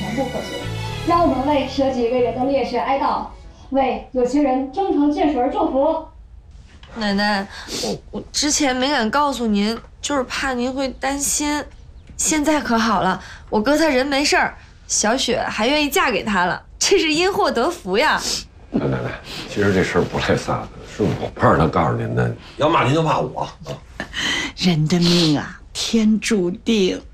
全部破碎。让我们为舍己为人的烈士哀悼，为有情人终成眷属而祝福。 奶奶，我之前没敢告诉您，就是怕您会担心。现在可好了，我哥他人没事儿，小雪还愿意嫁给他了，这是因祸得福呀。 奶奶，其实这事儿不赖萨的，是我怕他告诉您的，要骂您就骂我。 人的命啊，天注定。